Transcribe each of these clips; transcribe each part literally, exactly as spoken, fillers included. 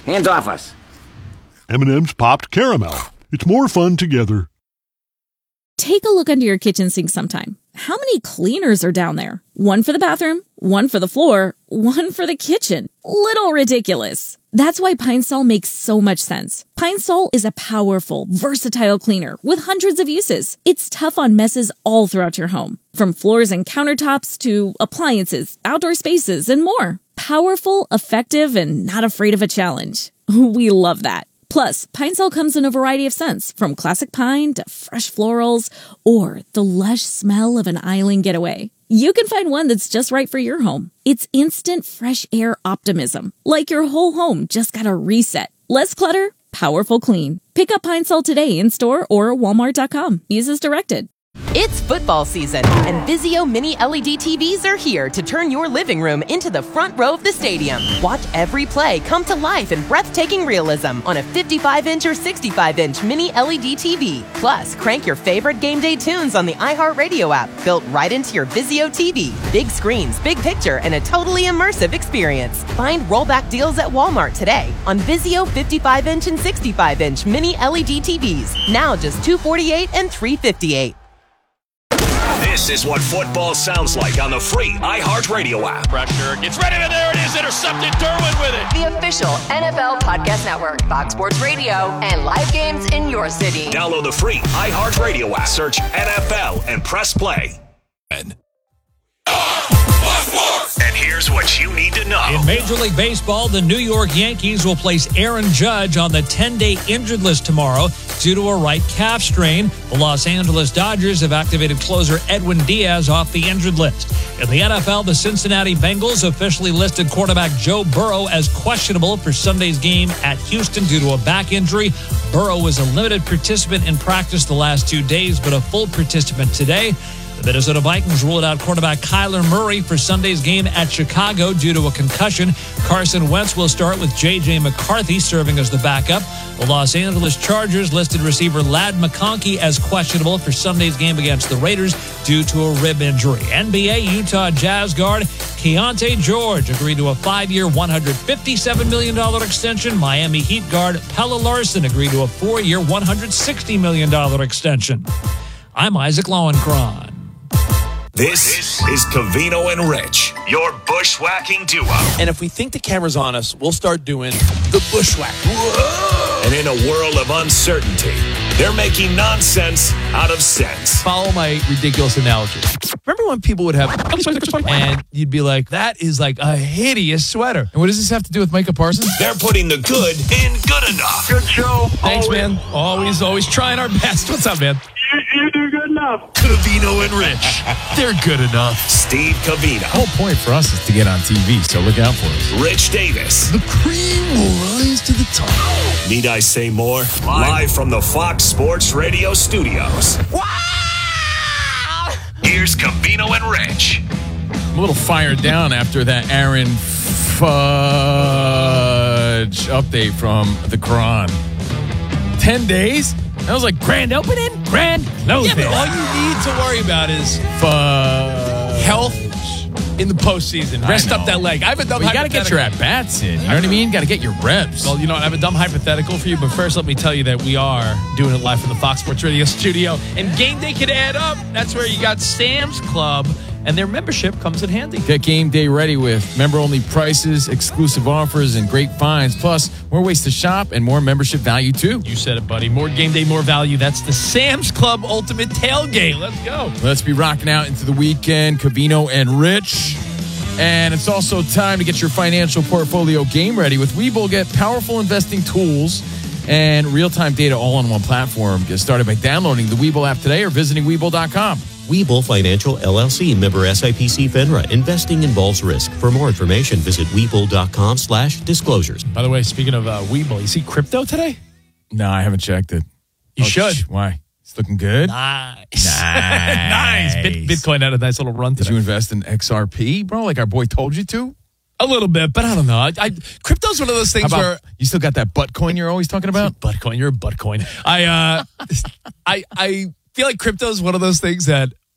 Hands off us. M and M's Popped Caramel. It's more fun together. Take a look under your kitchen sink sometime. How many cleaners are down there? One for the bathroom, one for the floor, one for the kitchen. Little ridiculous. That's why Pine Sol makes so much sense. Pine Sol is a powerful, versatile cleaner with hundreds of uses. It's tough on messes all throughout your home, from floors and countertops to appliances, outdoor spaces, and more. Powerful, effective, and not afraid of a challenge. We love that. Plus, Pine Sol comes in a variety of scents, from classic pine to fresh florals, or the lush smell of an island getaway. You can find one that's just right for your home. It's instant fresh air optimism, like your whole home just got a reset. Less clutter, powerful clean. Pick up Pine Sol today in store or walmart dot com. Use as directed. It's football season, and Vizio Mini L E D T Vs are here to turn your living room into the front row of the stadium. Watch every play come to life in breathtaking realism on a fifty-five inch or sixty-five inch Mini L E D T V. Plus, crank your favorite game day tunes on the iHeartRadio app, built right into your Vizio T V. Big screens, big picture, and a totally immersive experience. Find rollback deals at Walmart today on Vizio fifty-five inch and sixty-five inch Mini L E D T Vs. Now just two hundred forty-eight dollars and three hundred fifty-eight dollars. This is what football sounds like on the free iHeartRadio app. Pressure gets ready, and there it is, intercepted. Derwin with it. The official N F L Podcast Network, Fox Sports Radio, and live games in your city. Download the free iHeartRadio app. Search N F L and press play. And, and here's what you need to know. In Major League Baseball, the New York Yankees will place Aaron Judge on the ten-day injured list tomorrow due to a right calf strain. The Los Angeles Dodgers have activated closer Edwin Diaz off the injured list. In the N F L, the Cincinnati Bengals officially listed quarterback Joe Burrow as questionable for Sunday's game at Houston due to a back injury. Burrow was a limited participant in practice the last two days, but a full participant today. The Minnesota Vikings ruled out quarterback Kyler Murray for Sunday's game at Chicago due to a concussion. Carson Wentz will start with J J McCarthy serving as the backup. The Los Angeles Chargers listed receiver Ladd McConkey as questionable for Sunday's game against the Raiders due to a rib injury. N B A Utah Jazz guard Keontae George agreed to a five-year, one hundred fifty-seven million dollars extension. Miami Heat guard Pelle Larsson agreed to a four-year, one hundred sixty million dollars extension. I'm Isaac Lowenkron. This is Covino and Rich, your bushwhacking duo. And if we think the camera's on us, we'll start doing the bushwhack. Whoa! And in a world of uncertainty, they're making nonsense out of sense. Follow my ridiculous analogy. Remember when people would have, and you'd be like, that is like a hideous sweater. And what does this have to do with Micah Parsons? They're putting the good in good enough. Good show. Thanks, always. man. Always, always trying our best. What's up, man? You, you do good enough. Covino and Rich. They're good enough. Steve Covino. The whole point for us is to get on T V, so look out for us. Rich Davis. The cream will rise to the top. Need I say more? Live, Live from the Fox Sports Radio studios. Wow! Here's Covino and Rich. I'm a little fired down after that Aaron Fudge update from the Quran. Ten days? That was like grand opening, grand closing. Yeah, but all you need to worry about is Fudge. health in the postseason. Rest up that leg. I have a dumb well, you got to get your at-bats in. You know what I mean? Got to get your reps. Well, you know, I have a dumb hypothetical for you, but first let me tell you that we are doing it live from the Fox Sports Radio studio. And game day can add up. That's where you got Sam's Club, and their membership comes in handy. Get game day ready with member-only prices, exclusive offers, and great finds. Plus, more ways to shop and more membership value, too. You said it, buddy. More game day, more value. That's the Sam's Club Ultimate Tailgate. Let's go. Let's be rocking out into the weekend. Covino and Rich. And it's also time to get your financial portfolio game ready. With Webull, get powerful investing tools and real-time data all on one platform. Get started by downloading the Webull app today or visiting Webull dot com. Webull Financial, L L C, member S I P C FINRA. Investing involves risk. For more information, visit Webull dot com slash disclosures. By the way, speaking of uh, Webull, you see crypto today? No, I haven't checked it. You oh, should. Sh- why? It's looking good. Nice. Nice. nice. Bit- Bitcoin had a nice little run today. Did you invest in X R P, bro, like our boy told you to? A little bit, but I don't know. I, I, crypto's one of those things How about, where... You still got that butt coin you're always talking about? Butt coin. You're a butt coin. I, uh, I, I feel like crypto's one of those things that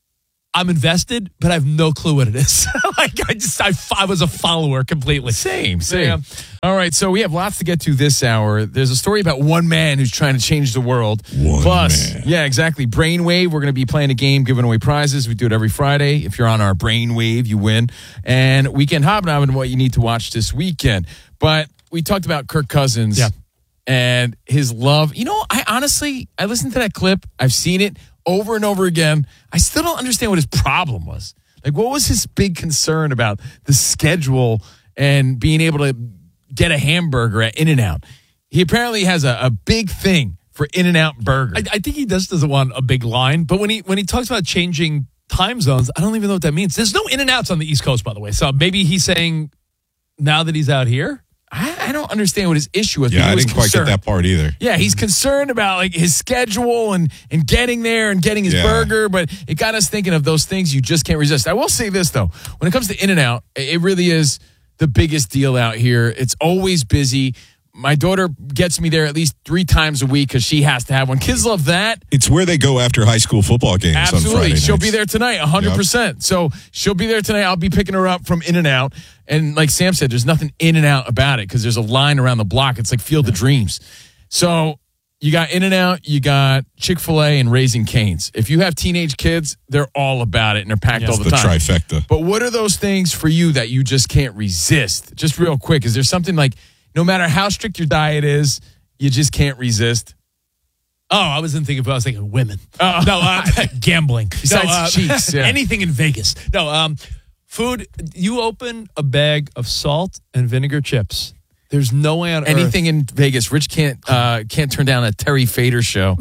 I'm invested, but I have no clue what it is. like I just, I, I was a follower completely. Same, same. Yeah. All right, so we have lots to get to this hour. There's a story about one man who's trying to change the world. One Plus, man. yeah, exactly. Brainwave, we're going to be playing a game, giving away prizes. We do it every Friday. If you're on our Brainwave, you win. And Weekend Hobnobbing, what you need to watch this weekend. But we talked about Kirk Cousins Yeah. and his love. You know, I honestly, I listened to that clip. I've seen it over and over again. I still don't understand what his problem was. Like, what was his big concern about the schedule and being able to get a hamburger at In-N-Out? He apparently has a, a big thing for In-N-Out burger. I, I think he just doesn't want a big line. But when he when he talks about changing time zones, I don't even know what that means. There's no In-N-Outs on the East Coast, by the way. So maybe he's saying now that he's out here. I, I don't understand what his issue was. Yeah, but he I was didn't quite concerned. get that part either. Yeah, he's concerned about like his schedule and and getting there and getting his Yeah. burger, but it got us thinking of those things you just can't resist. I will say this though, when it comes to In-N-Out, it really is the biggest deal out here. It's always busy. My daughter gets me there at least three times a week because she has to have one. Kids love that. It's where they go after high school football games on Absolutely. Friday She'll nights. be there tonight, one hundred percent. So she'll be there tonight. I'll be picking her up from In-N-Out. And like Sam said, there's nothing in and out about it because there's a line around the block. It's like Field of Dreams. So you got In-N-Out, you got Chick-fil-A, and Raising Cane's. If you have teenage kids, they're all about it, and they're packed all the, the time. trifecta. But what are those things for you that you just can't resist? Just real quick, is there something like no matter how strict your diet is, you just can't resist? Oh, I wasn't thinking. I was thinking women. Uh, no, uh, gambling. Besides no, uh, cheeks, yeah. anything in Vegas. No, um, food. You open a bag of salt and vinegar chips. There's no way on Anything earth. in Vegas. Rich can't uh, can't turn down a Terry Fader show.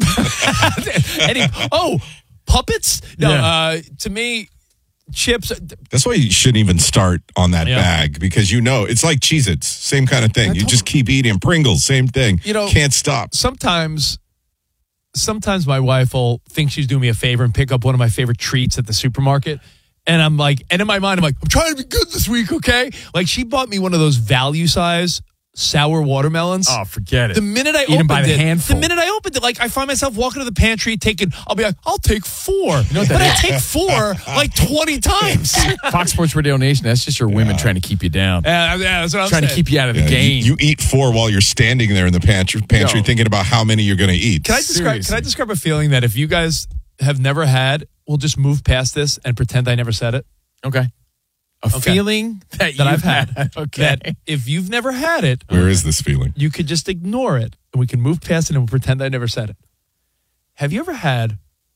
Any, oh, puppets? No, Yeah. uh, to me, chips. That's why you shouldn't even start on that Yeah. bag because you know it's like Cheez-Its, same kind of thing. I You told- just keep eating Pringles, same thing. You know, can't stop. Sometimes, sometimes my wife will think she's doing me a favor and pick up one of my favorite treats at the supermarket. And I'm like, and in my mind, I'm like, I'm trying to be good this week, okay? Like, she bought me one of those value size sour watermelons. Oh, forget it. The minute I Eat 'em opened by the it, handful. the minute I opened it, like I find myself walking to the pantry, taking. I'll be like, I'll take four. You know what but that I is? take four like twenty times. Fox Sports Radio Nation, that's just your women trying to keep you down. Yeah, yeah, that's what I'm trying to saying. keep you out of the Yeah, you- game. You, eat four while you're standing there in the pantry, pantry No. thinking about how many you're going to eat. Can I describe? Seriously. Can I describe a feeling that if you guys have never had, we'll just move past this and pretend I never said it. Okay. A Okay. feeling that, That you've I've had. Okay. That if you've never had it, Where is this feeling? you could just ignore it and we can move past it and we'll pretend I never said it. Have you ever had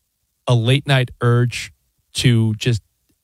a late night urge to just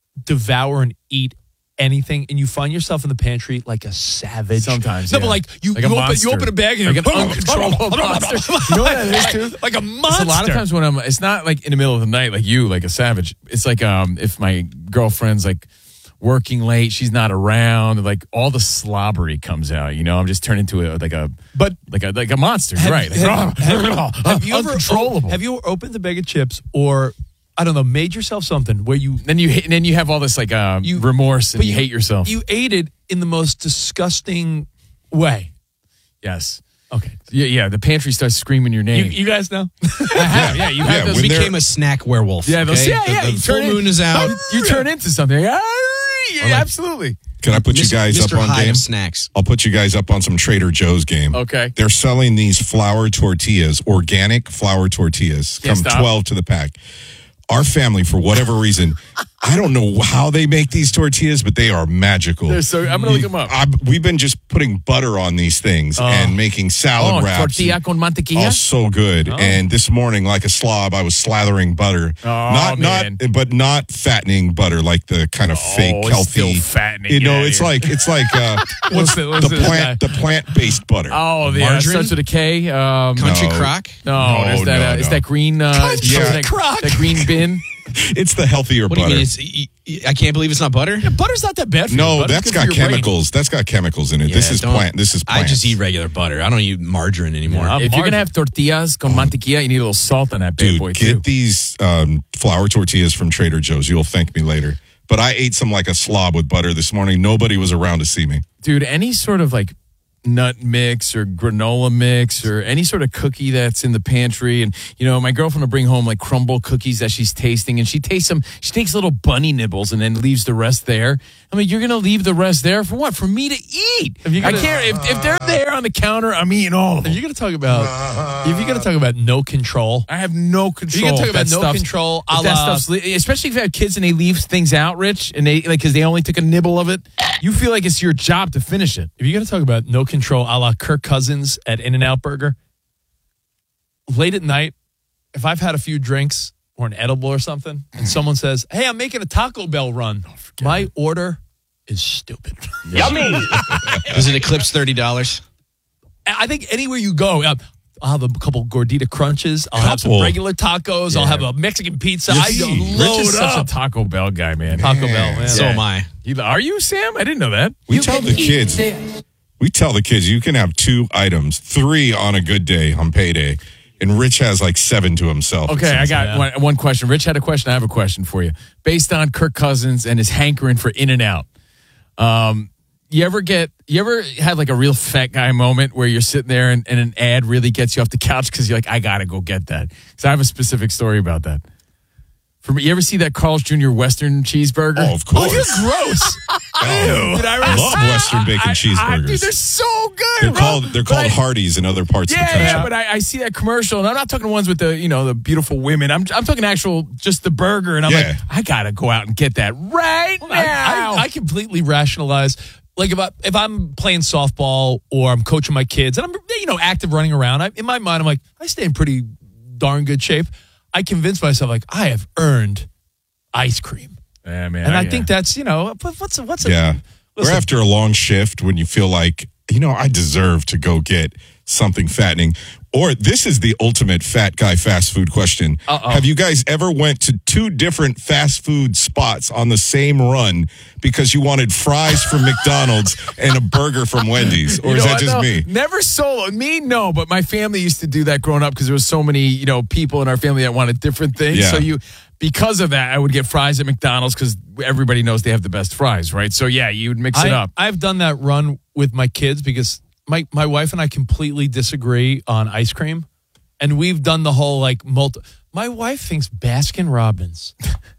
devour and eat anything and you find yourself in the pantry like a savage? Sometimes, No, yeah. but like you, Like a you, open, monster. you open a bag and Like you're an uncontrollable monster. You know what that is, too? Like a monster. It's a lot of times when I'm, it's not like in the middle of the night like you, like a savage. It's like um if my girlfriend's like working late, she's not around, like all the slobbery comes out. You know, I'm just turned into a like a But like a like a monster. Have- You're right? Like, have- have- have you ever uncontrollable. Have you opened a bag of chips or I don't know, made yourself something where you Then you hate, and then you have all this like um, You- remorse and but you, hate yourself. You ate it in the most disgusting way. yes. Okay. Yeah, yeah. The pantry starts screaming your You, name. you guys know? I have, yeah. You have Yeah, those. when You they're- became a snack werewolf. Yeah, those, okay? yeah, The- yeah. The, you full turn in- moon is out. You turn into something. Ah, yeah, absolutely. Can I put you Mister guys Mister up on Hyde game? of snacks. I'll put you guys up on some Trader Joe's game. Okay. They're selling these flour tortillas, organic flour tortillas. Can't Come stop. twelve to the pack. Our family, for whatever reason, I don't know how they make these tortillas, but they are magical. They're so- I'm gonna look 'em up. I, we've been just putting butter on these things and making salad Oh, wraps. tortilla and- con mantequilla? Oh, so good. And this morning, like a slob, I was slathering butter. Oh, not, man. not, but not fattening butter, like the kind of fake, it's healthy. still fattening. You know, Get it's outta here. like it's like uh, What's the, what's the the plant, the plant-based butter. Oh, the uh, Margarine? starts with a K. Um, Country No. crock. no, No, there's that. no, uh, It's no. that green. Uh, Country that, crock. that green bin. It's the healthier What do you butter. mean? It's, y- y- I can't believe it's not butter. Yeah, butter's not that bad for you. No, Butter's that's good got for your brain. chemicals. That's got chemicals in it. Yeah, this is don't- plant. This is plant. I just eat regular butter. I don't eat margarine anymore. Yeah, I'm- If you're margarine. gonna have tortillas con mantequilla, you need a little salt on that bad Dude, boy get too. these um, flour tortillas from Trader Joe's. You'll thank me later. But I ate some like a slob with butter this morning. Nobody was around to see me. Dude, any sort of like nut mix or granola mix or any sort of cookie that's in the pantry. And, you know, my girlfriend will bring home like crumble cookies that she's tasting, and she tastes them. She takes little bunny nibbles and then leaves the rest there. I mean, you're going to leave the rest there for what? For me to eat. If you're gonna, I can't. If, if they're there on the counter, I'm eating all of them. If you're going to talk about, if you're going to talk about no control, I have no control. You're going to talk about That no stuff's- control, a if that la- stuff's, especially if you have kids and they leave things out, Rich, and they like because they only took a nibble of it. You feel like it's your job to finish it. If you're going to talk about no control, a la Kirk Cousins at In-N-Out Burger, late at night, if I've had a few drinks or an edible or something, and someone says, "Hey, I'm making a Taco Bell run," my it. order is stupid. Yummy. Does it eclipse thirty dollars? I think anywhere you go, uh, I'll have a couple gordita crunches. I'll have some Couple. regular tacos. I'll Yeah. have a Mexican pizza. You're- I don't Rich load is such up. a Taco Bell guy, man. Taco Bell, man. So am I. You- Are you, Sam? I didn't know that. We tell the kids. We tell the kids you can have two items, three on a good day on payday, and Rich has like seven to himself. it Okay, I seems got Yeah. one, one question. Rich had a question. I have a question for you. Based on Kirk Cousins and his hankering for In-N-Out, um, you ever get, you ever had like a real fat guy moment where you're sitting there and, and an ad really gets you off the couch because you're like, I got to go get that? Because I have a specific story about that. For me, you ever see that Carl's Junior Western cheeseburger? Oh, of course. Oh, you're gross. Oh, Dude, I I love Western bacon I- I- cheeseburgers. dude, they're so good. They're bro. called they're But called I- Hardee's in other parts of the Yeah, country. yeah, but I, I see that commercial, and I'm not talking the ones with the, you know, the beautiful women. I'm I'm talking actual, just the burger, and I'm Yeah. like, I gotta go out and get that right I, now. I, I completely rationalize. Like if I if I'm playing softball or I'm coaching my kids and I'm you know active running around, I, in my mind I'm like I stay in pretty darn good shape. I convince myself like I have earned ice cream, yeah, man, and I yeah. think that's you know what- what's a, what's a, Yeah. Or listen, after a long shift when you feel like, you know, I deserve to go get something fattening. Or this is the ultimate fat guy fast food question. Uh-oh. Have you guys ever went to two different fast food spots on the same run because you wanted fries from McDonald's and a burger from Wendy's? Or You is know that what, just though? me? Never solo. Me, no, but my family used to do that growing up because there was so many, you know, people in our family that wanted different things. Yeah. So you, because of that, I would get fries at McDonald's because everybody knows they have the best fries, right? So yeah, you would mix it I, up. I've done that run with my kids because my my wife and I completely disagree on ice cream, and we've done the whole like multi. My wife thinks Baskin Robbins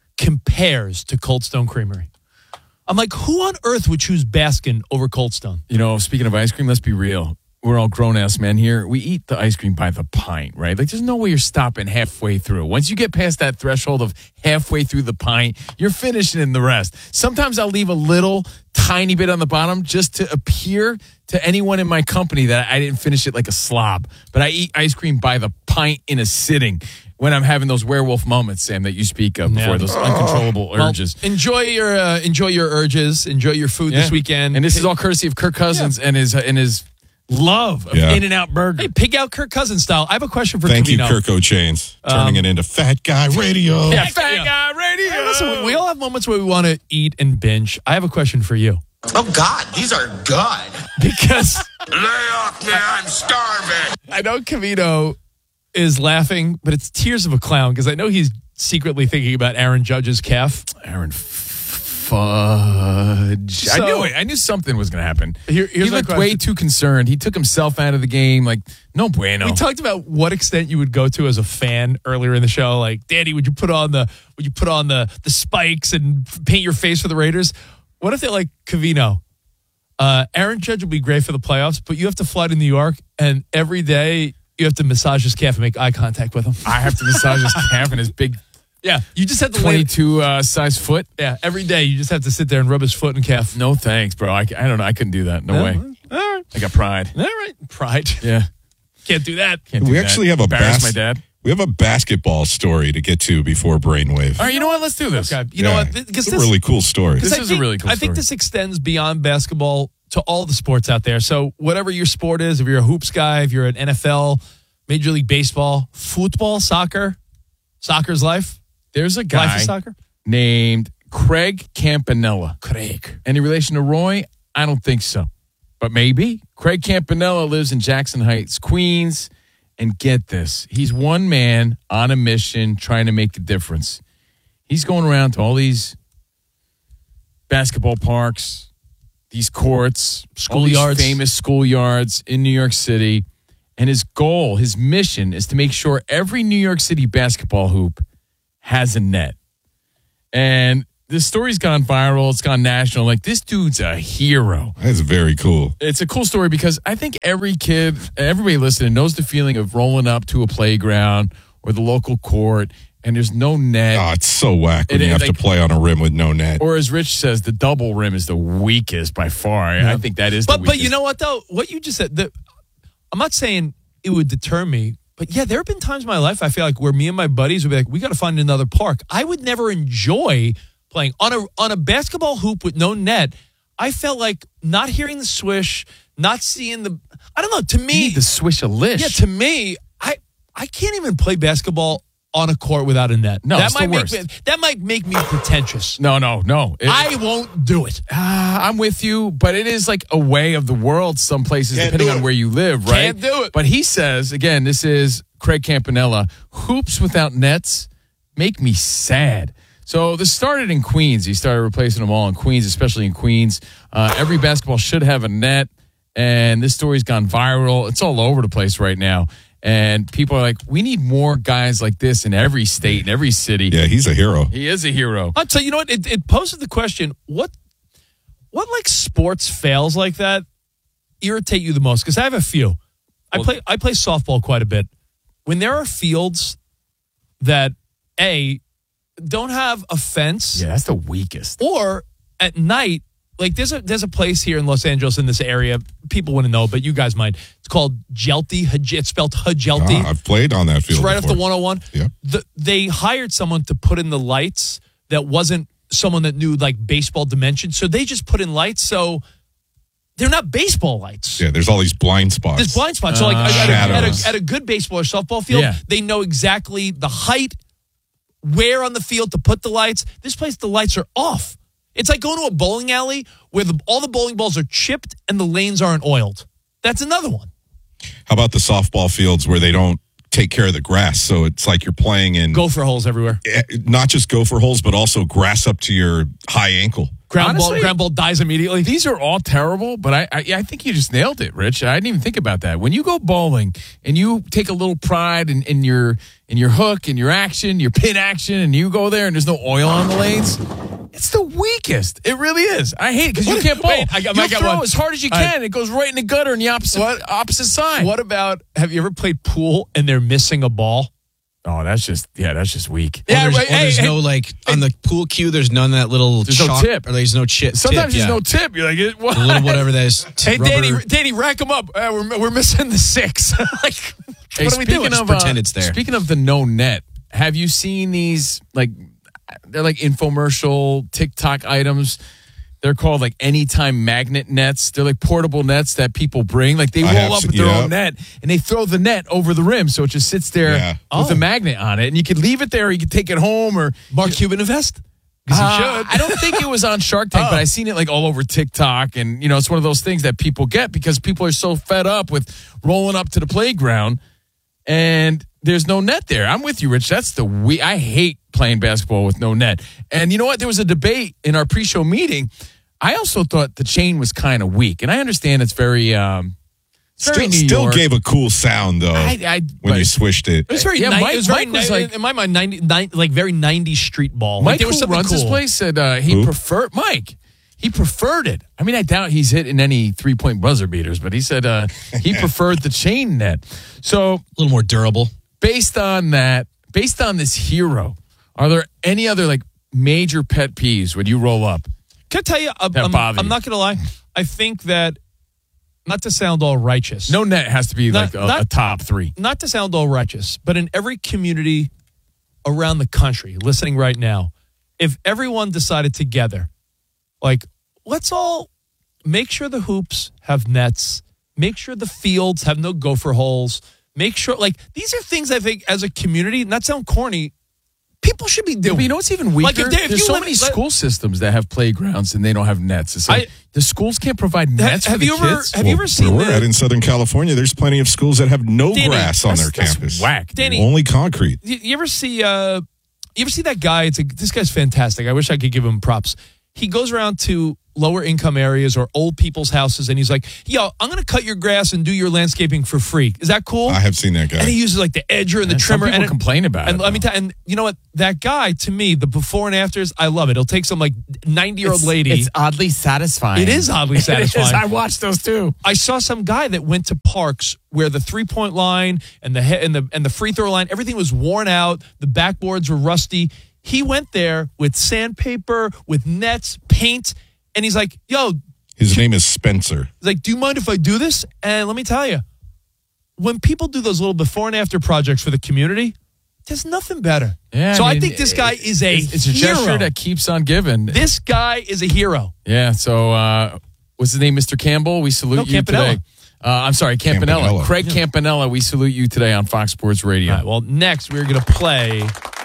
compares to Cold Stone Creamery. I'm like, who on earth would choose Baskin over Cold Stone? You know, speaking of ice cream, let's be real. We're all grown ass men here. We eat the ice cream by the pint, right? Like, there's no way you're stopping halfway through. Once you get past that threshold of halfway through the pint, you're finishing in the rest. Sometimes I'll leave a little tiny bit on the bottom just to appear to anyone in my company that I didn't finish it like a slob. But I eat ice cream by the pint in a sitting when I'm having those werewolf moments, Sam, that you speak of before, Yeah. those uncontrollable Well, urges. enjoy your uh, enjoy your urges. Enjoy your food Yeah. this weekend. And this is all courtesy of Kirk Cousins and his and his love of Yeah. In-N-Out Burger. Hey, pig out Kirk Cousins style. I have a question for Thank you, Camino. Kirk O'Chains, turning Um, it into Fat Guy Radio. Yeah, Fat yeah. Guy Radio. Hey, listen, we all have moments where we want to eat and binge. I have a question for you. Oh, God, these are good. Because Lay off me, I'm starving. I know Camino is laughing, but it's tears of a clown because I know he's secretly thinking about Aaron Judge's calf. Aaron Fudge. I So- knew it. I knew something was going to happen. Here- here's he my looked question. way too concerned. He took himself out of the game. Like, no bueno. We talked about what extent you would go to as a fan earlier in the show. Like, Daddy, would you put on the would you put on the the spikes and f- paint your face for the Raiders? What if they're like Cavino? Uh, Aaron Judge will be great for the playoffs, but you have to fly to New York, and every day you have to massage his calf and make eye contact with him. I have to massage his calf and his big Yeah, you just have to lay, twenty-two uh, size foot. Yeah, every day you just have to sit there and rub his foot and calf. No thanks, bro. I, I don't know. I couldn't do that. No, No? way. All right, I got pride. all right, pride. Yeah. Can't do that. Can't do We that. actually have a Embarrass bas- my dad. We have a basketball story to get to before Brainwave. All right, you know what? Let's do this. Okay, you know Yeah. what? Because It's a really cool story. This I is a think- really cool I think story. this extends beyond basketball to all the sports out there. So whatever your sport is, if you're a hoops guy, if you're an N F L, Major League Baseball, football, soccer, soccer's life. There's a Life guy is soccer. named Craig Campanella. Craig. Any relation to Roy? I don't think so. But maybe. Craig Campanella lives in Jackson Heights, Queens. And get this, he's one man on a mission trying to make a difference. He's going around to all these basketball parks, these courts, all Schoolyards. these famous schoolyards in New York City. And his goal, his mission is to make sure every New York City basketball hoop has a net. And this story's gone viral. It's gone national. Like, this dude's a hero. That's very cool. It's a cool story because I think every kid, everybody listening knows the feeling of rolling up to a playground or the local court and there's no net. Oh, it's so whack when It you is, have like- to play on a rim with no net. Or as Rich says, the double rim is the weakest by far. I think that is the But weakest. but you know what though? What you just said, the, I'm not saying it would deter me, but yeah, there have been times in my life I feel like where me and my buddies would be like, we got to find another park. I would never enjoy playing on a on a basketball hoop with no net. I felt like not hearing the swish, not seeing the. I don't know. To me, You need the swish a lish. yeah. To me, I I can't even play basketball on a court without a net. No, that it's the might make worst. me, that might make me pretentious. No, no, no. It- I won't do it. Ah, I'm with you, but it is like a way of the world some places, Can't depending do on it. where you live, right? Can't do it. But he says, again, this is Craig Campanella, hoops without nets make me sad. So this started in Queens. He started replacing them all in Queens, especially in Queens. Uh, every basketball should have a net, and this story's gone viral. It's all over the place right now. And people are like, we need more guys like this in every state, in every city. Yeah, he's a hero. He is a hero. I'll tell you, you know what? It, it poses the question: what, what like sports fails like that irritate you the most? Because I have a few. I Well- play I play softball quite a bit. When there are fields that a don't have a fence, Yeah, that's the weakest. or at night, like there's a there's a place here in Los Angeles in this area. People wouldn't know, but you guys might. It's called Jelty. Haj- It's spelled Hajelty. Ah, I've played on that field. It's right off the before. one oh one. Yeah. The, they hired someone to put in the lights that wasn't someone that knew like baseball dimensions. So they just put in lights. So they're not baseball lights. Yeah, there's all these blind spots. There's blind spots. So like at, a, at, Shadows. a, at a good baseball or softball field, Yeah. they know exactly the height, where on the field to put the lights. This place, the lights are off. It's like going to a bowling alley where the, all the bowling balls are chipped and the lanes aren't oiled. That's another one. How about the softball fields where they don't take care of the grass? So it's like you're playing in Gopher holes everywhere. eh, not just gopher holes, but also grass up to your high ankle. Ground ball, Honestly, ground ball dies immediately. These are all terrible, but I, I I think you just nailed it, Rich. I didn't even think about that. When you go bowling and you take a little pride in, in your in your hook and your action, your pin action, and you go there and there's no oil on the lanes, it's the weakest. It really is. I hate it because you What- can't bowl. wait, I got- you I got throw one. as hard as you All right. can. It goes right in the gutter in the opposite opposite side. What about, have you ever played pool and they're missing a ball? Oh, that's just yeah, that's just weak. Yeah, Or there's, right. or there's Hey, no, like, on the pool cue, there's none of that little There's no chalk, tip. Or there's no chip. Sometimes tip, there's yeah. no tip. You're like, it- what? A little whatever that is. Hey, rubber- Danny, Danny, rack them up. Uh, we're, we're missing the six. like, Hey, what are we speaking doing? of Just pretend uh, it's there. Speaking of the no net, have you seen these like they're like infomercial TikTok items? They're called like anytime magnet nets. They're like portable nets that people bring. Like they I have roll up se- with their yeah. own net and they throw the net over the rim, so it just sits there Yeah. with Oh. a magnet on it, and you could leave it there, or you could take it home, or Mark Cuban invest? Because uh, he should. I don't think it was on Shark Tank, Oh. but I seen it like all over TikTok, and you know it's one of those things that people get because people are so fed up with rolling up to the playground and there's no net there. I'm with you, Rich. That's the we. I hate playing basketball with no net. And you know what? There was a debate in our pre-show meeting. I also thought the chain was kind of weak, and I understand it's very, um, it's very Still, New still York. gave a cool sound though I, I, when but you swished it. It was very, Yeah, ni- Mike- it was very Mike was ni- like- in my mind, ninety, nine, like very nineties street ball. Mike, like there was who something runs cool. this place, said uh, he Who? preferred Mike. He preferred it. I mean, I doubt he's hitting any three point buzzer beaters, but he said uh, he preferred the chain net. So, A little more durable. based on that, based on this hero, are there any other like major pet peeves when you roll up? Can I tell you, I'm, That I'm, bother I'm you. not going to lie. I think that, not to sound all righteous. No net has to be Not- like a, not- a top three. Not to sound all righteous, but in every community around the country, listening right now, if everyone decided together, like, let's all make sure the hoops have nets, make sure the fields have no gopher holes, make sure, like, these are things I think as a community, not sound corny, people should be doing. But you know what's even weaker? Like, if they- if There's you so live- many let- school systems that have playgrounds and they don't have nets. It's like I- the schools can't provide nets have for the you ever- kids. have you ever seen Where we're the- at in Southern California, there's plenty of schools that have no Danny, grass on That's- their that's campus. whack, dude. Danny, Only concrete. You, you ever see? Uh, you ever see that guy? It's a, this guy's fantastic. I wish I could give him props. he goes around to lower income areas or old people's houses, and he's like, yo, I'm going to cut your grass and do your landscaping for free. Is that cool? I have seen that guy. And he uses like the edger and the And some trimmer. people and complain about and it, Let me tell and you know what? That guy, to me, the before and afters, I love it. He'll take some like ninety-year-old It's- lady. It's oddly satisfying. It is oddly It satisfying. is. I watched those too. I saw some guy that went to parks where the three-point line and the he- and the and the free throw line, everything was worn out. The backboards were rusty. He went there with sandpaper, with nets, paint, and he's like, "Yo." His name is Spencer. He's like, "Do you mind if I do this?" And let me tell you, when people do those little before and after projects for the community, there's nothing better. Yeah, so I, mean, think this guy is a it's, it's a hero. gesture that keeps on giving. This guy is a hero. Yeah. So uh, what's his name, Mister Campbell? We salute No, you Campanella. today. Uh, I'm sorry, Campanella. Campanella. Craig Yeah. Campanella. We salute you today on Fox Sports Radio. All right, well, next we're going to play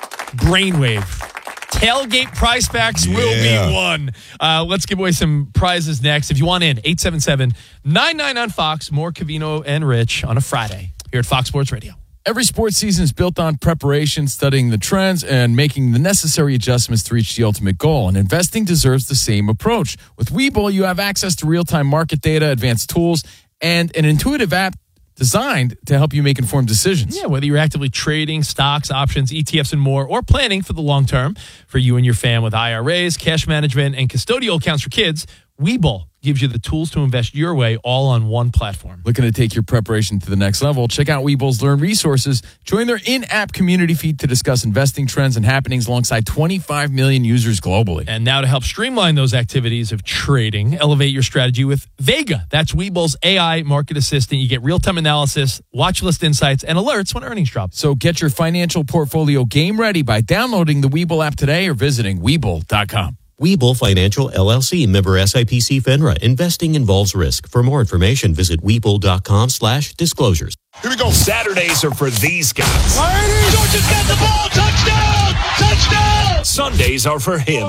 Brainwave. Tailgate prize packs will Yeah. be won. Uh, let's give away some prizes next. If you want in, eight seven seven, nine nine on Fox. More Covino and Rich on a Friday here at Fox Sports Radio. Every sports season is built on preparation, studying the trends, and making the necessary adjustments to reach the ultimate goal. And investing deserves the same approach. With Webull, you have access to real-time market data, advanced tools, and an intuitive app designed to help you make informed decisions. Yeah, whether you're actively trading stocks, options, E T Fs, and more, or planning for the long term for you and your fam with I R As, cash management, and custodial accounts for kids, Webull gives you the tools to invest your way all on one platform. Looking to take your preparation to the next level? Check out Webull's Learn Resources. Join their in-app community feed to discuss investing trends and happenings alongside twenty-five million users globally. And now to help streamline those activities of trading, elevate your strategy with Vega. That's Webull's A I market assistant. You get real-time analysis, watch list insights, and alerts when earnings drop. So get your financial portfolio game ready by downloading the Webull app today or visiting Webull dot com. Webull Financial L L C, member S I P C FINRA. Investing involves risk. For more information, visit Webull dot com slash disclosures. Here we go. Saturdays are for these guys. Georgia's got the ball. Touchdown! Touchdown! Sundays are for him.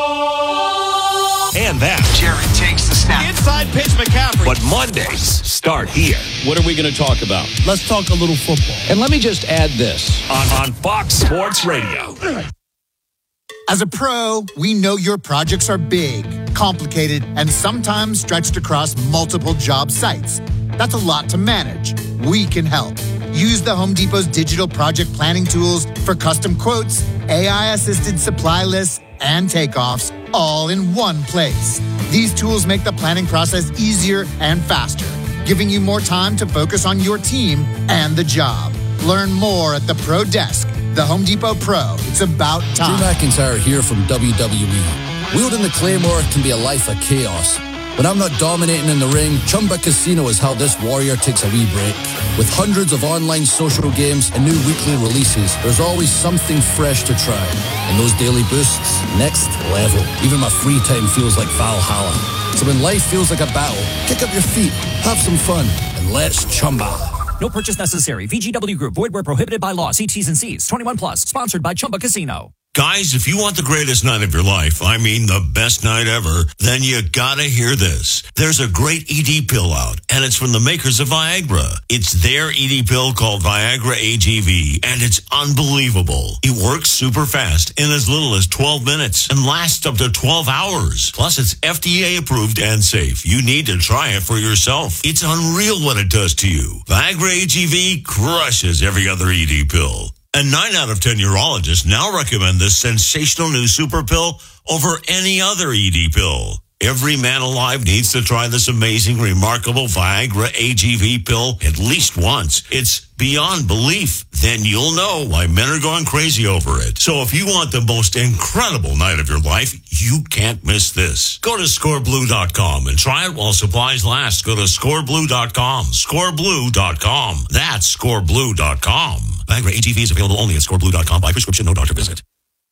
And that. Jared takes the snap. Inside pitch, McCaffrey. But Mondays start here. What are we going to talk about? Let's talk a little football. And let me just add this. On, on Fox Sports Radio. As a pro, we know your projects are big, complicated, and sometimes stretched across multiple job sites. That's a lot to manage. We can help. Use the Home Depot's digital project planning tools for custom quotes, A I-assisted supply lists, and takeoffs, all in one place. These tools make the planning process easier and faster, giving you more time to focus on your team and the job. Learn more at the Pro Desk. The Home Depot Pro. It's about time. Drew McIntyre here from W W E. Wielding the Claymore can be a life of chaos. When I'm not dominating in the ring, Chumba Casino is how this warrior takes a wee break. With hundreds of online social games and new weekly releases, there's always something fresh to try. And those daily boosts, next level. Even my free time feels like Valhalla. So when life feels like a battle, kick up your feet, have some fun, and let's Chumba. No purchase necessary. V G W Group. Void where prohibited by law. See T's and C's. twenty-one plus. Sponsored by Chumba Casino. Guys, if you want the greatest night of your life, I mean the best night ever, then you gotta hear this. There's a great E D pill out, and it's from the makers of Viagra. It's their E D pill called Viagra A G V, and it's unbelievable. It works super fast in as little as twelve minutes and lasts up to twelve hours. Plus, it's F D A approved and safe. You need to try it for yourself. It's unreal what it does to you. Viagra A G V crushes every other E D pill. And nine out of ten urologists now recommend this sensational new super pill over any other E D pill. Every man alive needs to try this amazing, remarkable Viagra A G V pill at least once. It's beyond belief. Then you'll know why men are going crazy over it. So if you want the most incredible night of your life, you can't miss this. Go to score blue dot com and try it while supplies last. Go to score blue dot com. score blue dot com. That's score blue dot com. Viagra A G V is available only at score blue dot com by prescription, no doctor visit.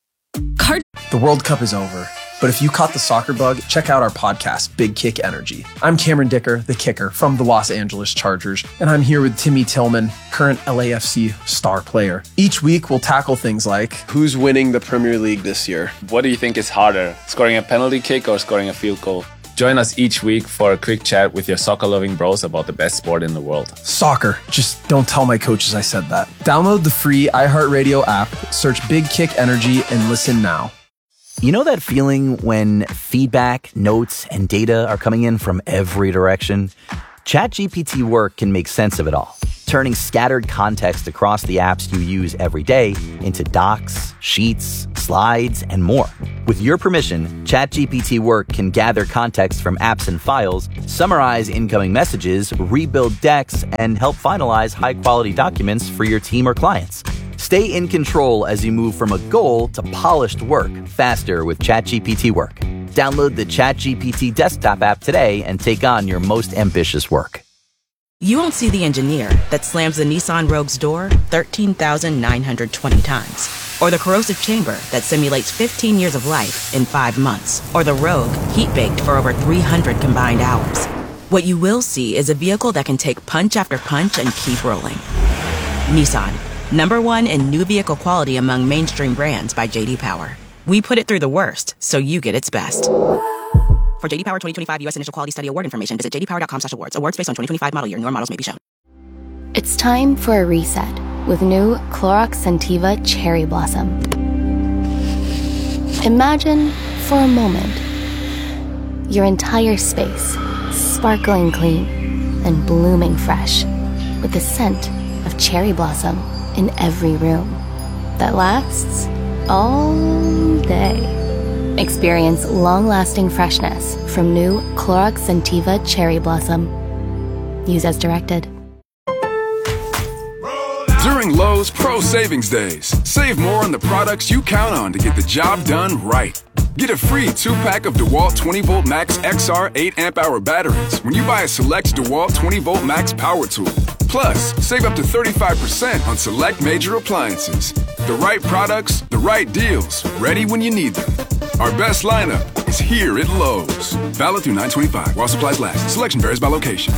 Card- the World Cup is over. But if you caught the soccer bug, check out our podcast, Big Kick Energy. I'm Cameron Dicker, the kicker from the Los Angeles Chargers, and I'm here with Timmy Tillman, current L A F C star player. Each week, we'll tackle things like, who's winning the Premier League this year? What do you think is harder, scoring a penalty kick or scoring a field goal? Join us each week for a quick chat with your soccer-loving bros about the best sport in the world. Soccer. Just don't tell my coaches I said that. Download the free iHeartRadio app, search Big Kick Energy, and listen now. You know that feeling when feedback, notes, and data are coming in from every direction? ChatGPT Work can make sense of it all, turning scattered context across the apps you use every day into docs, sheets, slides, and more. With your permission, ChatGPT Work can gather context from apps and files, summarize incoming messages, rebuild decks, and help finalize high-quality documents for your team or clients. Stay in control as you move from a goal to polished work faster with ChatGPT Work. Download the ChatGPT desktop app today and take on your most ambitious work. You won't see the engineer that slams the Nissan Rogue's door thirteen thousand nine hundred twenty times, or the corrosive chamber that simulates fifteen years of life in five months, or the Rogue heat-baked for over three hundred combined hours. What you will see is a vehicle that can take punch after punch and keep rolling. Nissan, number one in new vehicle quality among mainstream brands by J D Power. We put it through the worst, so you get its best. For J D Power twenty twenty-five U S Initial Quality Study Award information, visit j d power dot com slash awards. Awards based on twenty twenty-five model year. Newer models may be shown. It's time for a reset with new Clorox Scentiva Cherry Blossom. Imagine, for a moment, your entire space sparkling clean and blooming fresh with the scent of cherry blossom in every room that lasts all day. Experience long-lasting freshness from new Clorox Scentiva Cherry Blossom. Use as directed. During Lowe's Pro Savings Days, save more on the products you count on to get the job done right. Get a free two-pack of DeWalt twenty volt Max X R eight amp hour batteries when you buy a select DeWalt twenty volt Max power tool. Plus, save up to thirty-five percent on select major appliances. The right products, the right deals, ready when you need them. Our best lineup is here at Lowe's. Valid through nine twenty-five while supplies last. Selection varies by location.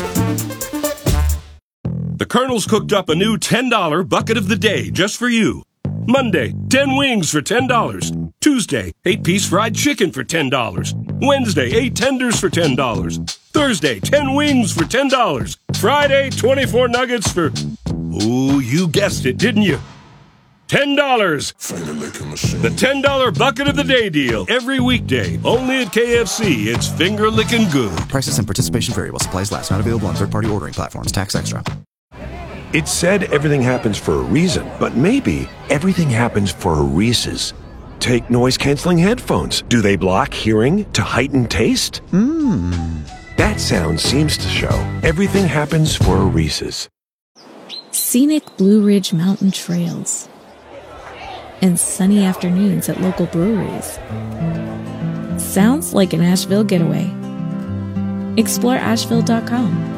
The Colonel's cooked up a new ten dollar bucket of the day just for you. Monday, ten wings for ten dollars. Tuesday, eight piece fried chicken for ten dollars. Wednesday, eight tenders for ten dollars. Thursday, ten wings for ten dollars. Friday, twenty-four nuggets for... Ooh, you guessed it, didn't you? ten dollars. The ten dollar bucket of the day deal. Every weekday. Only at K F C. It's finger licking good. Prices and participation vary while supplies last. Not available on third-party ordering platforms. Tax extra. It's said everything happens for a reason, but maybe everything happens for a Reese's. Take noise-canceling headphones. Do they block hearing to heighten taste? Hmm. That sound seems to show everything happens for a Reese's. Scenic Blue Ridge Mountain trails and sunny afternoons at local breweries. Sounds like an Asheville getaway. Explore asheville dot com.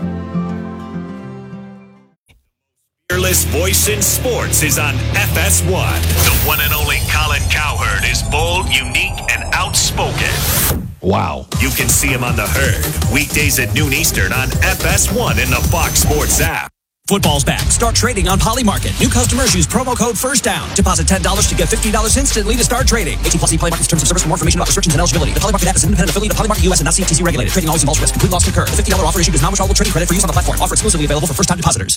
Fearless voice in sports is on F S one. The one and only Colin Cowherd is bold, unique, and outspoken. Wow. You can see him on The Herd, weekdays at noon Eastern on F S one in the Fox Sports app. Football's back. Start trading on Polymarket. New customers use promo code FIRSTDOWN. Deposit ten dollars to get fifty dollars instantly to start trading. eighteen plus E Polymarket's terms of service. For more information about restrictions and eligibility. The Polymarket app is an independent affiliate of Polymarket U S and not C F T C regulated. Trading always involves risk. Complete loss concurred. The fifty dollars offer issued is non-withdrawable trading credit for use on the platform. Offer exclusively available for first-time depositors.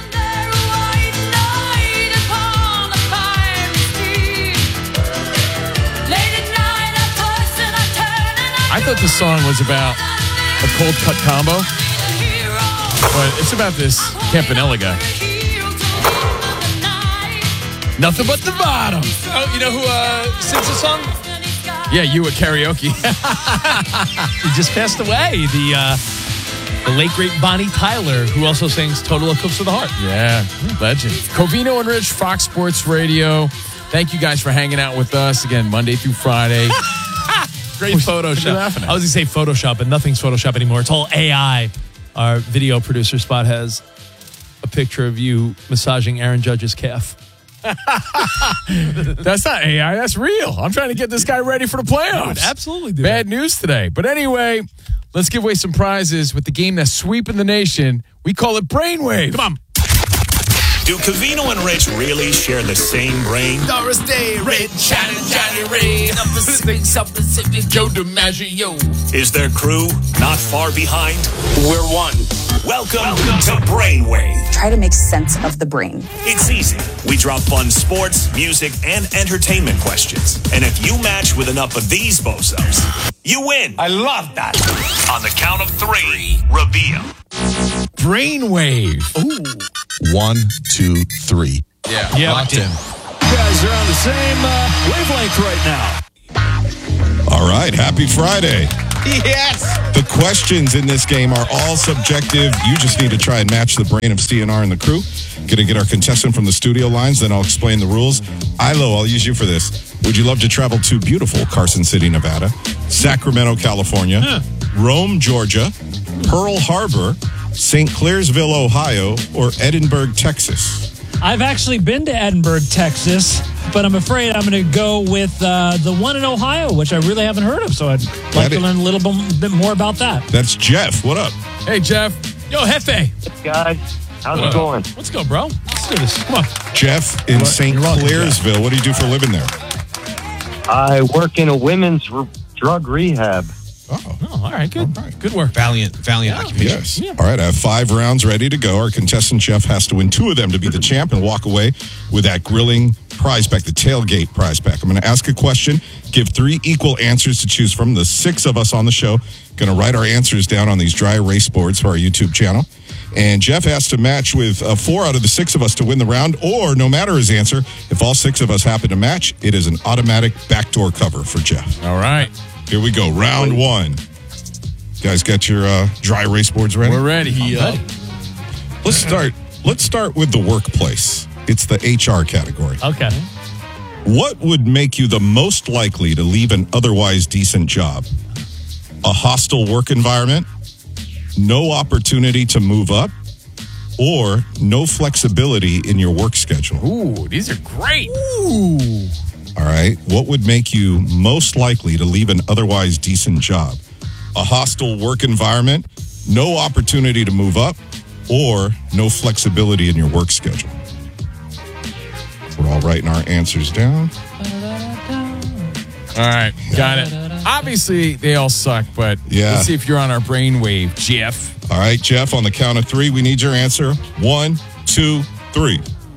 I thought this song was about a cold cut combo, but it's about this Campanella guy. Nothing but the bottom. Oh, you know who uh, sings the song? Yeah, you at karaoke. He just passed away. The uh, the late great Bonnie Tyler, who also sings "Total Eclipse of the Heart." Yeah, legend. Covino and Rich, Fox Sports Radio. Thank you guys for hanging out with us again, Monday through Friday. Great Photoshop. I was going to say Photoshop, but nothing's Photoshop anymore. It's all A I. Our video producer Spot has a picture of you massaging Aaron Judge's calf. That's not A I. That's real. I'm trying to get this guy ready for the playoffs. Dude, absolutely. Dude. Bad news today. But anyway, let's give away some prizes with the game that's sweeping the nation. We call it Brainwave. Come on. Do Covino and Rich really share the same brain? Doris Day, Rich, Johnny, Johnny Ray, the Pacific, South Pacific, Joe DiMaggio. Is their crew not far behind? We're one. Welcome, Welcome to Brainwave. Try to make sense of the brain. It's easy. We drop fun sports, music, and entertainment questions. And if you match with enough of these bozos, you win. I love that. On the count of three, reveal. Brainwave. Ooh. One, two, three. Yeah, yeah locked in. You guys are on the same uh, wavelength right now. All right. Happy Friday. Yes. The questions in this game are all subjective. You just need to try and match the brain of C N R and the crew. Going to get our contestant from the studio lines, then I'll explain the rules. Ilo, I'll use you for this. Would you love to travel to beautiful Carson City, Nevada, Sacramento, California, huh. Rome, Georgia, Pearl Harbor, Saint Clairsville, Ohio, or Edinburgh, Texas? I've actually been to Edinburgh, Texas, but I'm afraid I'm going to go with uh, the one in Ohio, which I really haven't heard of. So I'd like to learn a little bit more about that. That's Jeff. What up? Hey, Jeff. Yo, Hefe. Guys, how's what it going? Let's go, bro. Let's do this. Come on. Jeff in Saint Clairsville. What do you do for a living there? I work in a women's r- drug rehab. Oh. oh, all right, good. All right. Good work. Valiant, valiant yeah. occupation. Yes. Yeah. All right, I have five rounds ready to go. Our contestant, Jeff, has to win two of them to be the champ and walk away with that grilling prize pack, the tailgate prize pack. I'm going to ask a question, give three equal answers to choose from. The six of us on the show going to write our answers down on these dry erase boards for our YouTube channel. And Jeff has to match with uh, four out of the six of us to win the round, or no matter his answer, if all six of us happen to match, it is an automatic backdoor cover for Jeff. All right. Here we go. Round one. You guys got your uh, dry erase boards ready? We're ready. Yeah. Let's start. Let's start with the workplace. It's the H R category. Okay. What would make you the most likely to leave an otherwise decent job? A hostile work environment, no opportunity to move up, or no flexibility in your work schedule? Ooh, these are great. Ooh. All right. What would make you most likely to leave an otherwise decent job? A hostile work environment, no opportunity to move up, or no flexibility in your work schedule? We're all writing our answers down. All right. Got it. Obviously, they all suck, but yeah. Let's see if you're on our brainwave, Jeff. All right, Jeff, on the count of three, we need your answer. One, two, three.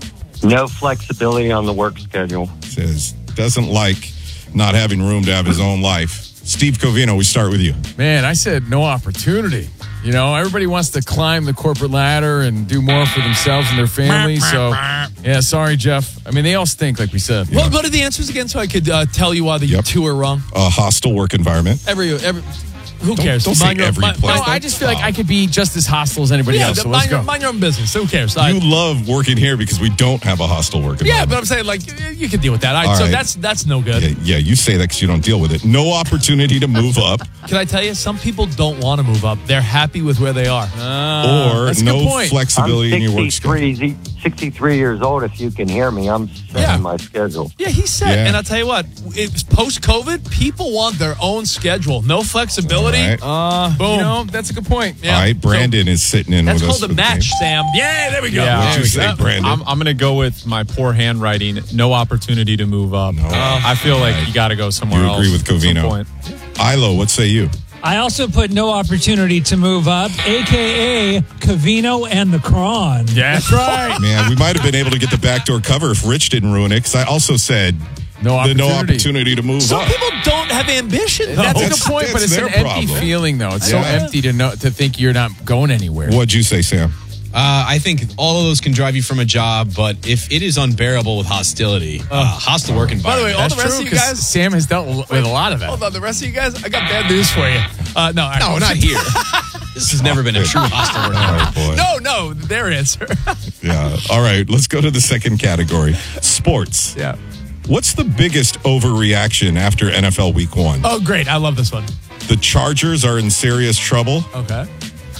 No flexibility on the work schedule. Says doesn't like not having room to have his own life. Steve Covino, we start with you. Man, I said no opportunity. You know, everybody wants to climb the corporate ladder and do more for themselves and their families. So, yeah, sorry, Jeff. I mean, they all stink, like we said. What, what are the answers again so I could uh, tell you why the yep. two are wrong? A hostile work environment. Every, every Who don't, cares? Don't mind say your, every mind, place. No, I just feel like I could be just as hostile as anybody yeah, else. So mind, let's go. Your, mind your own business. Who cares? You I, love working here because we don't have a hostile work environment. Yeah, but I'm saying, like, you can deal with that. All right, All so right. that's that's no good. Yeah, yeah, you say that because you don't deal with it. No opportunity to move up. Can I tell you, some people don't want to move up. They're happy with where they are. Uh, or no flexibility in your work schedule. sixty-three years old, if you can hear me. I'm setting yeah. my schedule. Yeah, he said. Yeah. And I'll tell you what, it's post-COVID, people want their own schedule. No flexibility. Right. Uh, Boom. You know, that's a good point. Yeah. All right, Brandon so, is sitting in with us. That's called a match, Sam. Yeah, there we go. Yeah, What'd you say, Brandon? I'm, I'm going to go with my poor handwriting. No opportunity to move up. No. Uh, I feel like right. you got to go somewhere you else. You agree with Covino. Ilo, what say you? I also put no opportunity to move up, a k a. Covino and the Cron. Yeah. That's right. Man, we might have been able to get the backdoor cover if Rich didn't ruin it, because I also said no opportunity. the no opportunity to move Some up. Some people don't have ambition, though. That's a good point, but it's an problem. empty feeling, though. It's yeah. so empty to know to think you're not going anywhere. What'd you say, Sam? Uh, I think all of those can drive you from a job, but if it is unbearable with hostility, uh, hostile work environment. By the way, all the rest true, of you guys, Sam has dealt with a lot of that. Hold on, the rest of you guys, I got bad news for you. Uh, no, I, no, not here. This has never been a true hostile work environment. Oh, no, no, their answer. Yeah. All right, let's go to the second category: sports. Yeah. What's the biggest overreaction after N F L Week One? Oh, great! I love this one. The Chargers are in serious trouble. Okay.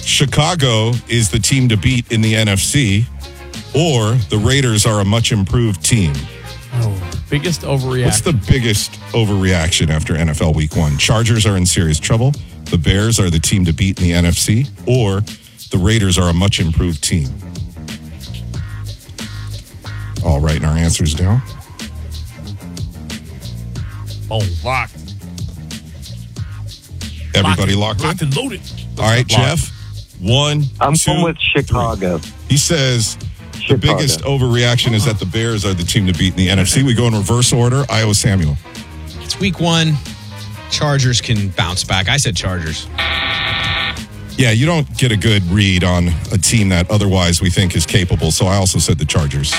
Chicago is the team to beat in the N F C, or the Raiders are a much improved team. Oh, biggest overreaction. What's the biggest overreaction after N F L Week One? Chargers are in serious trouble. The Bears are the team to beat in the N F C, or the Raiders are a much improved team. All writing our answers down. Oh, locked. Everybody locked, locked in? and loaded. All right, Jeff. One, I'm two, going with Chicago. three. He says Chicago. the biggest overreaction is that the Bears are the team to beat in the N F C. We go in reverse order. Iowa Samuel. It's week one. Chargers can bounce back. I said Chargers. Yeah, you don't get a good read on a team that otherwise we think is capable, so I also said the Chargers.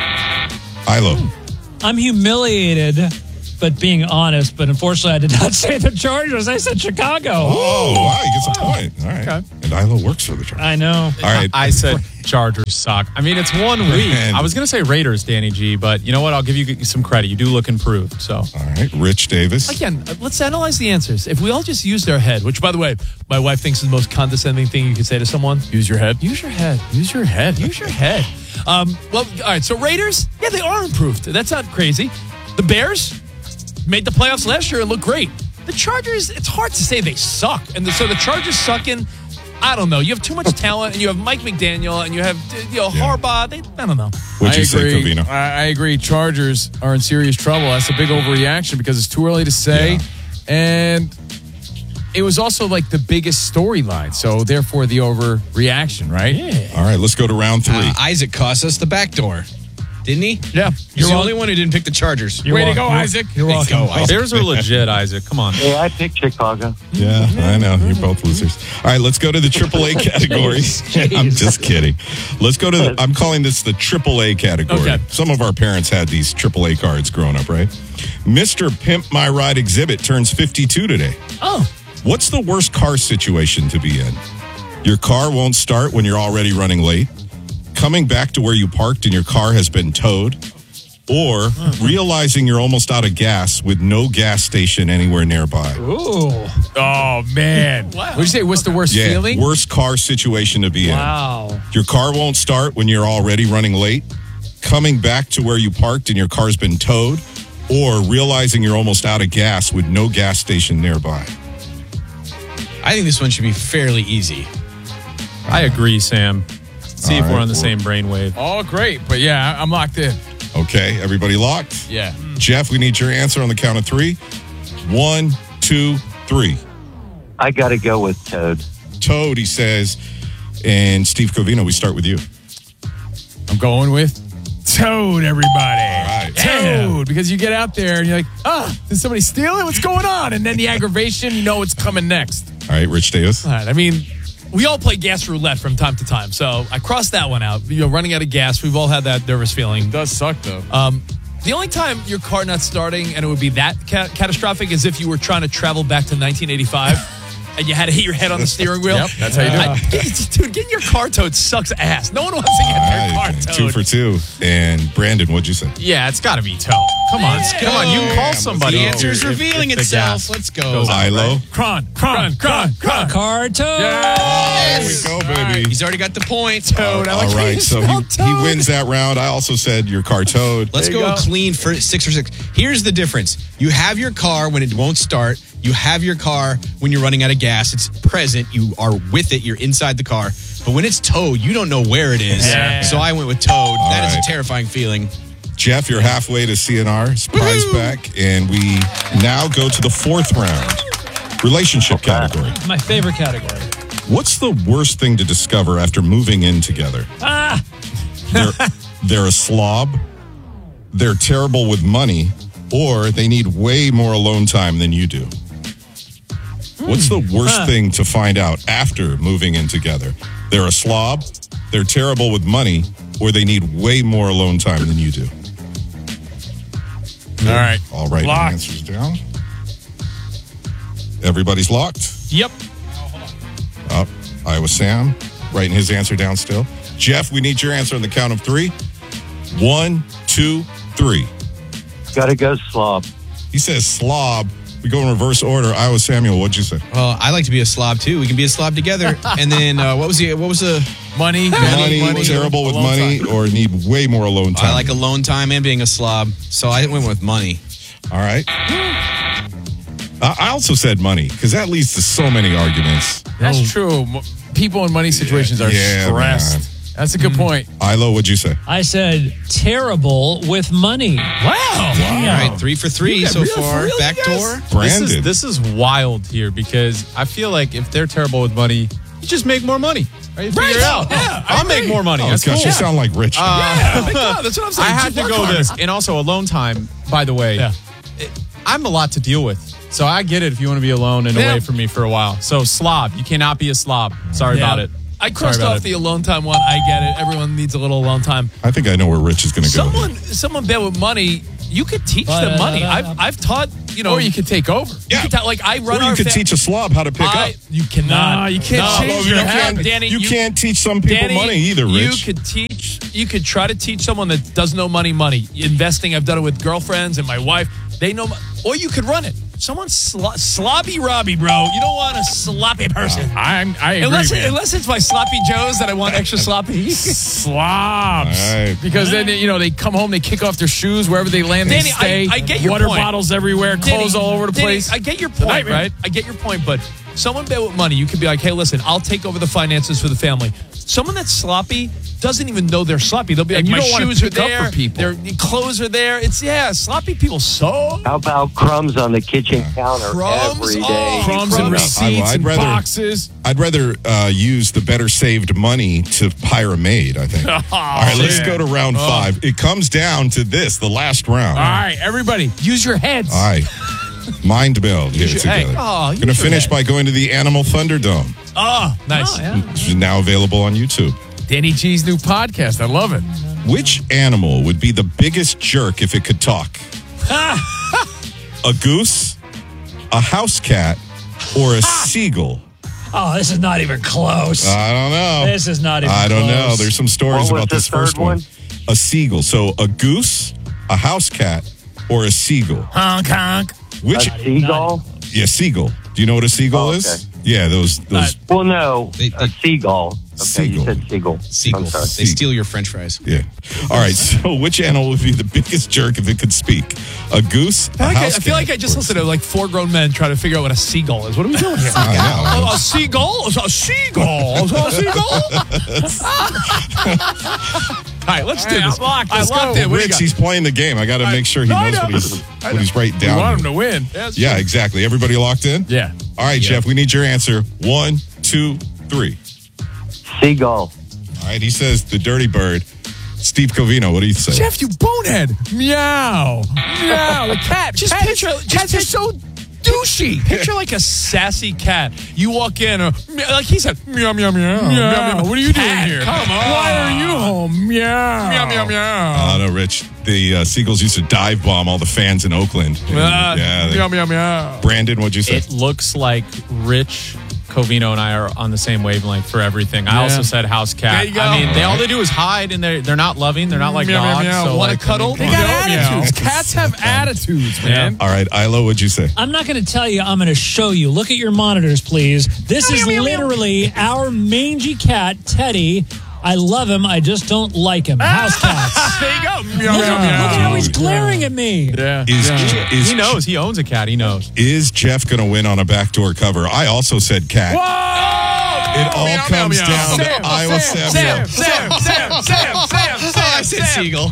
Ilo. I'm humiliated, but being honest, but unfortunately I did not say the Chargers. I said Chicago. Oh, wow, he gets a point. All right. Okay. And Ilo works for the Chargers. I know. All right. I said Chargers suck. I mean, it's one week. Man. I was going to say Raiders, Danny G, but you know what? I'll give you some credit. You do look improved. So, all right, Rich Davis. Again, let's analyze the answers. If we all just used our head, which, by the way, my wife thinks is the most condescending thing you can say to someone. Use your head. Use your head. Use your head. Use your head. Um, well, all right, so Raiders, yeah, they are improved. That's not crazy. The Bears made the playoffs last year and looked great. The Chargers, it's hard to say they suck. And the, so the Chargers sucking, I don't know. You have too much talent, and you have Mike McDaniel, and you have you know Yeah. Harbaugh. They, I don't know. What'd you I say, agree. Covino? I, I agree. Chargers are in serious trouble. That's a big overreaction because it's too early to say. Yeah. And it was also like the biggest storyline. So therefore the overreaction, right? Yeah. All right, let's go to round three. Uh, Isaac cost us the back door, didn't he? Yeah. He's You're the wel- only one who didn't pick the Chargers. You're Way wel- to go, you're- Isaac. You're Way to welcome. go, Isaac. Bears are legit, Isaac. Come on. Yeah, I picked Chicago. Yeah, I know. You're both losers. All right, let's go to the triple A category. I'm just kidding. Let's go to the, I'm calling this the triple A category. Okay. Some of our parents had these triple A cards growing up, right? Mister Pimp My Ride Exhibit turns fifty-two today. Oh. What's the worst car situation to be in? Your car won't start when you're already running late, coming back to where you parked and your car has been towed, or realizing you're almost out of gas with no gas station anywhere nearby. Ooh. Oh, man. Wow. What'd you say? What's the worst Yeah, feeling? worst car situation to be Wow. in. Your car won't start when you're already running late, coming back to where you parked and your car's been towed, or realizing you're almost out of gas with no gas station nearby. I think this one should be fairly easy. I agree, Sam. See All if we're right. on the same brainwave. Oh, great. But yeah, I'm locked in. Okay, everybody locked? Yeah. Jeff, we need your answer on the count of three. One, two, three. I got to go with Toad. Toad, he says. And Steve Covino, we start with you. I'm going with Toad, everybody. All right. Toad, because you get out there and you're like, ah, did somebody steal it? What's going on? And then the aggravation, you know what's coming next. All right, Rich Davis. All right. I mean, we all play gas roulette from time to time. So I crossed that one out. You know, running out of gas. We've all had that nervous feeling. It does suck, though. Um, the only time your car not starting and it would be that ca- catastrophic is if you were trying to travel back to nineteen eighty-five and you had to hit your head on the steering wheel. Yep, that's how you do it. I, get- dude, getting your car towed sucks ass. No one wants to get All their car right, towed. two for two. And Brandon, what'd you say? Yeah, it's got to be Toe. Come on. Yeah. Come on. You Yeah, call let's somebody. The go. answer is if- if revealing the itself. gas Let's go. goes out, Ilo. right? Cron, cron, cron, cron. Car towed. There we go, baby. He's already got the point. Toad. I like All how right, you so he, spelled he toad. wins that round. I also said your car towed. Let's There you go, go. clean for six for six. Here's the difference. You have your car when it won't start. You have your car when you're running out of gas. It's present. You are with it. You're inside the car. But when it's towed, you don't know where it is. Yeah. So I went with towed. That is right. a terrifying feeling. Jeff, you're halfway to C N R. Surprise back. And we now go to the fourth round. Relationship category. My favorite category. What's the worst thing to discover after moving in together? Ah! They're, they're a slob, they're terrible with money, or they need way more alone time than you do. What's the worst Huh. thing to find out after moving in together? They're a slob, they're terrible with money, or they need way more alone time than you do. All right. All right, Locked. answers down. Everybody's locked. Yep. Up. Iowa Sam writing his answer down still. Jeff, we need your answer on the count of three. One, two, three. Got to go slob. He says slob. We go in reverse order. Iowa Samuel, what'd you say? Well, I like to be a slob too. We can be a slob together. And then uh, what was the what was the Money. Money, money, terrible with alone money, time. or need way more alone time. I like alone time and being a slob. So I went with money. All right. I I also said money because that leads to so many arguments. That's true. Mo- People in money situations are Yeah, stressed. man. That's a good point. Ilo, what'd you say? I said terrible with money. Wow. All right, three for three You got so real- far. really, Back guys? door. This Brandon. is, this is wild here because I feel like if they're terrible with money, you just make more money. Right? Figure Right. it out. Yeah, I I'll make agree. more money. Oh That's gosh, cool. you sound like Rich. Uh, Yeah, God, that's what I'm saying. I had You to work go harder. this. And also alone time, by the way. Yeah. it- I'm a lot to deal with. So I get it if you want to be alone and Yeah. away from me for a while. So slob. You cannot be a slob. Sorry Yeah. about it. I Sorry crossed about off it. the alone time one. I get it. Everyone needs a little alone time. I think I know where Rich is going to go. Someone, someone bad with money. You could teach them money. I've, I've taught. You know, Or you could take over. You could ta- like I run. Or you our could fa- teach a slob how to pick I, up. You cannot. No, you can't No, change you your can't- habits. Danny, You can't teach some people Danny, money either, You Rich. could teach. You could try to teach someone that doesn't know money. Money investing. I've done it with girlfriends and my wife. They know. mo- Or you could run it. Someone slo- sloppy Robbie, bro. You don't want a sloppy person. I'm, I agree, unless, it, man. unless it's my sloppy Joes that I want extra sloppy. Slobs. All right. Because then, you know, they come home, they kick off their shoes. Wherever they land, Danny, they stay. I, I get your Water point. bottles everywhere, clothes Danny, all over the Danny, place. I get your It's a point, nightmare. right? I get your point, but someone bad with money, you could be like, hey, listen, I'll take over the finances for the family. Someone that's sloppy doesn't even know they're sloppy. They'll be And like, you my don't wanna shoes are pick up there, for people. their clothes are there. It's, yeah, sloppy people so... How about crumbs on the kitchen counter Crumbs? every day? Oh, Crumbs and receipts I'd and rather- boxes. I'd rather uh, use the better saved money to hire a maid, I think. All right, let's yeah. go to round Oh. five. It comes down to this, the last round. All right, everybody, use your heads. All right. Mind meld here Use your- hey, together. oh, use Going to your finish head. by going to the Animal Thunderdome, Oh, nice. which is now available on YouTube. Danny G's new podcast. I love it. Which animal would be the biggest jerk if it could talk? A goose, a house cat, or a seagull? Oh, this is not even close. I don't know. This is not even I don't know. close. There's some stories What was about the this first third one. one? A seagull. So a goose, a house cat, or a seagull? Honk, honk. Which? A seagull? Yeah, seagull. Do you know what a seagull Oh, is? okay. Yeah, those those. Well, no, They- a seagull. Okay, Seagull. you said seagull. Seagull. I'm sorry. They steal your French fries. Yeah. All right. So, which animal would be the biggest jerk if it could speak? A goose, I a feel, like I, house I feel cat, like I just or a listened to like four grown men try to figure out what a seagull is. What are we doing here? I know. Oh, a seagull? A seagull? A seagull? All right, let's do All right, this. I'm locked. I Let's locked go. in. What do you Rich, got? he's playing the game. I got to make sure he No, I knows know. what he's I what he's writing We down. want him to win. Yeah, exactly. Everybody locked in? Yeah. All right, Jeff, we need your answer. One, two, three. Seagull. All right, he says the dirty bird. Steve Covino, what do you say? Jeff, you bonehead. Meow. Meow. The cat. Just Cat- picture- just Cats are picture- so douchey. Picture like a sassy cat. You walk in, uh, like he said, meow, meow, meow. Meow, meow. What are you Cat, doing here? come on. Why are you home? Meow. Meow, meow, meow. Oh, no, Rich. The uh, Seagulls used to dive bomb all the fans in Oakland. And, Uh, yeah, they- meow, meow, meow. Brandon, what'd you say? It looks like Rich, Covino, and I are on the same wavelength for everything. I Yeah. also said house cat. There you go. I mean, they all they do is hide, and they're they're not loving. They're not like Meow, meow, dogs. meow. So Wanna like, cuddle? I mean, They got Meow, meow. attitudes. Cats have attitudes, man. All right, Ilo, what'd you say? I'm not going to tell you. I'm going to show you. Look at your monitors, please. This is literally our mangy cat, Teddy. I love him. I just don't like him. House cats. There you go. Look, at, look at how he's glaring at me. Yeah. Is, yeah. is, he knows. He owns a cat. He knows. Is Jeff going to win on a backdoor cover? I also said cat. Whoa! It all Meow, meow, comes meow. down to Sam, Iowa Sam, Samuel. Sam, Sam, Sam, Sam, Sam, Sam, I said Sam. seagull.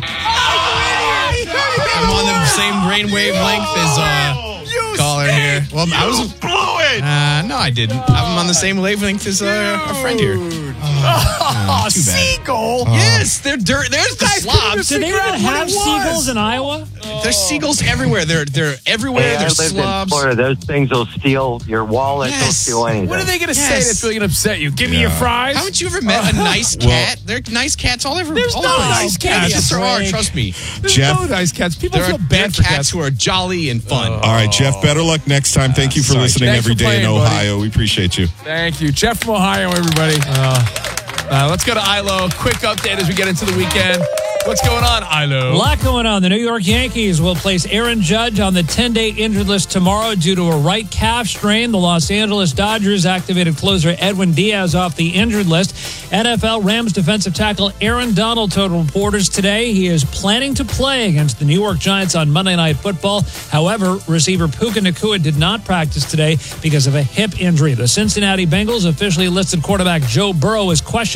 I'm on the same brainwave length as uh, caller here. Well, I was. Uh, no, I didn't. I'm on the same wavelength as uh, a friend here. Oh, too bad. seagull. Yes, they're dirt. There's the slobs. Do they even have seagulls in Iowa? There's seagulls everywhere. They're they're everywhere. Hey, I There's lived in slobs. Florida. Those things will steal your wallet. They'll Yes. steal anything. What are they going to say Yes. that's really going to upset you? Give me your Yeah. fries. Haven't you ever met a nice Well- cat? There are nice cats all over. There's all no over. nice cats. Yes, there are. Break. Trust me. There's Jeff- no nice cats. People There feel are, there are bad for cats cats. who are jolly and fun. All right, Jeff, better luck next time. Thank you for sorry, listening Thanks every for day in playing, buddy. Ohio. We appreciate you. Thank you. Jeff from Ohio, everybody. Uh, let's go to Ilo. Quick update as we get into the weekend. What's going on, Ilo? A lot going on. The New York Yankees will place Aaron Judge on the ten-day injured list tomorrow due to a right calf strain. The Los Angeles Dodgers activated closer Edwin Diaz off the injured list. N F L Rams defensive tackle Aaron Donald told reporters today he is planning to play against the New York Giants on Monday Night Football. However, receiver Puka Nacua did not practice today because of a hip injury. The Cincinnati Bengals officially listed quarterback Joe Burrow as questionable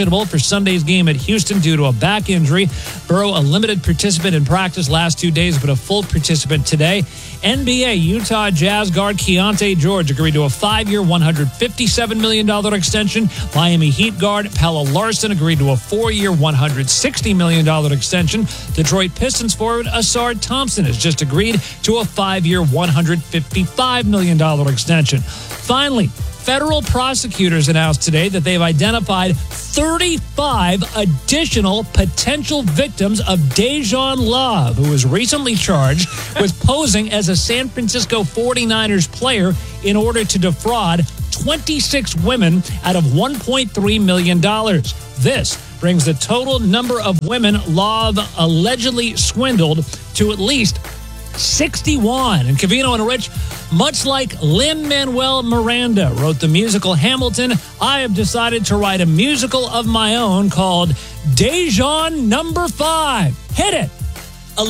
questionable for Sunday's game at Houston due to a back injury. Burrow, a limited participant in practice last two days, but a full participant today. N B A, Utah Jazz guard Keontae George agreed to a five-year, one hundred fifty-seven million dollars extension. Miami Heat guard Pelle Larsson agreed to a four-year, one hundred sixty million dollars extension. Detroit Pistons forward Asar Thompson has just agreed to a five-year, one hundred fifty-five million dollars extension. Finally, federal prosecutors announced today that they've identified thirty-five additional potential victims of Dejan Love, who was recently charged with posing as a San Francisco forty-niners player in order to defraud twenty-six women out of one point three million dollars. This brings the total number of women Love allegedly swindled to at least sixty-one. And Covino and Rich, much like Lin-Manuel Miranda wrote the musical Hamilton, I have decided to write a musical of my own called Dejan Number Five. Hit it!